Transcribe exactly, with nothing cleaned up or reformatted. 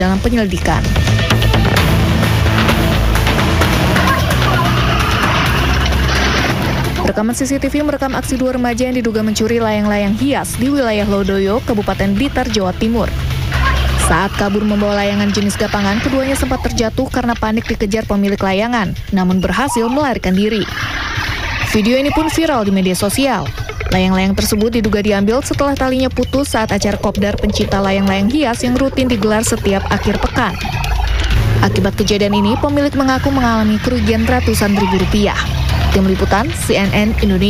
dalam penyelidikan. Rekaman C C T V merekam aksi dua remaja yang diduga mencuri layang-layang hias di wilayah Lodoyo, Kabupaten Blitar, Jawa Timur. Saat kabur membawa layangan jenis gapangan, keduanya sempat terjatuh karena panik dikejar pemilik layangan, namun berhasil melarikan diri. Video ini pun viral di media sosial. Layang-layang tersebut diduga diambil setelah talinya putus saat acara kopdar pencinta layang-layang hias yang rutin digelar setiap akhir pekan. Akibat kejadian ini, pemilik mengaku mengalami kerugian ratusan ribu rupiah. Tim Liputan C N N Indonesia.